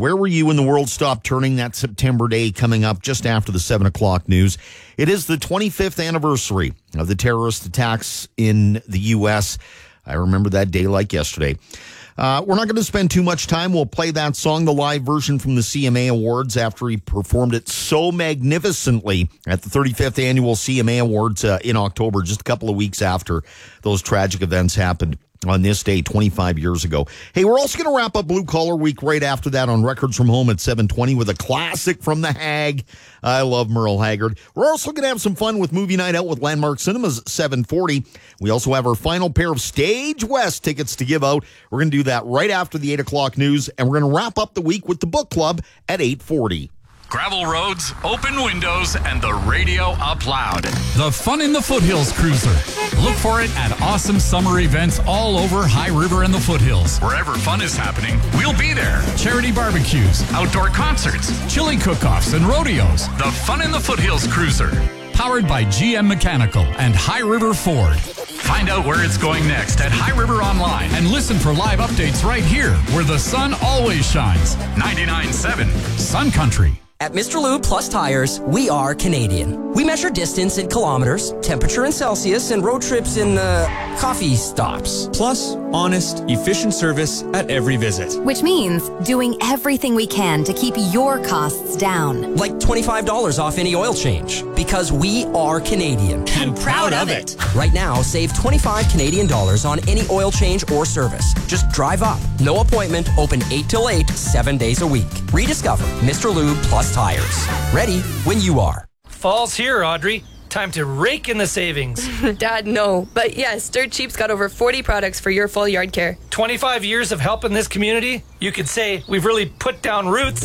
Where were you when the world stopped turning? That September day coming up just after the 7 o'clock news. It is the 25th anniversary of the terrorist attacks in the U.S. I remember that day like yesterday. We're not going to spend too much time. We'll play that song, the live version from the CMA Awards, after he performed it so magnificently at the 35th annual CMA Awards in October, just a couple of weeks after those tragic events happened on this day 25 years ago. Hey, we're also going to wrap up Blue Collar Week right after that on Records from Home at 7:20 with a classic from The Hag. I love Merle Haggard. We're also going to have some fun with Movie Night Out with Landmark Cinemas at 7:40. We also have our final pair of Stage West tickets to give out. We're going to do that right after the 8 o'clock news, and we're going to wrap up the week with the book club at 8:40. Gravel roads, open windows, and the radio up loud. The Fun in the Foothills Cruiser. Look for it at awesome summer events all over High River and the Foothills. Wherever fun is happening, we'll be there. Charity barbecues, Outdoor concerts, chili cook-offs, and rodeos. the Fun in the Foothills Cruiser. Powered by GM Mechanical and High River Ford. Find out where it's going next at High River Online. And listen for live updates right here, where the sun always shines. 99.7 Sun Country. At Mr. Lube Plus Tires, we are Canadian. We measure distance in kilometers, temperature in Celsius, and road trips in, coffee stops. Plus, honest, efficient service at every visit. Which means doing everything we can to keep your costs down. Like $25 off any oil change. Because we are Canadian. And proud of it. Right now, save 25 Canadian dollars on any oil change or service. Just drive up. No appointment. Open 8 till 8, 7 days a week. Rediscover Mr. Lube Plus Tires. Ready when you are. Fall's here, Audrey. Time to rake in the savings. Dad, no. But yes, Dirt Cheap's got over 40 products for your full yard care. 25 years of helping this community? You could say we've really put down roots.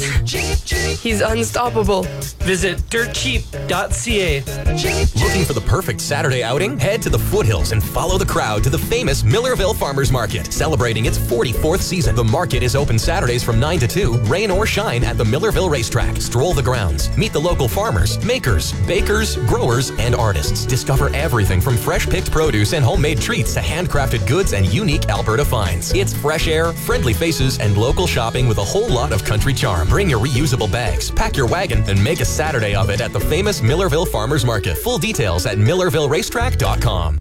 He's unstoppable. Visit dirtcheap.ca. Looking for the perfect Saturday outing? Head to the Foothills and follow the crowd to the famous Millerville Farmers Market. Celebrating its 44th season, the market is open Saturdays from 9 to 2, rain or shine, at the Millerville Racetrack. Stroll the grounds. Meet the local farmers, makers, bakers, growers, and artists. Discover everything from fresh-picked produce and homemade treats to handcrafted goods and unique Alberta finds. It's fresh air, friendly faces, and local shopping with a whole lot of country charm. Bring your reusable bags, pack your wagon, and make a Saturday of it at the famous Millerville Farmers Market. Full details at millervilleracetrack.com.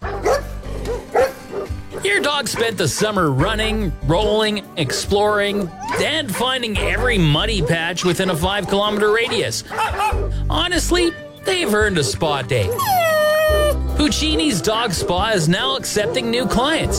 Your dog spent the summer running, rolling, exploring, and finding every muddy patch within a 5-kilometer radius. Honestly, they've earned a spa day. Puccini's Dog Spa is now accepting new clients.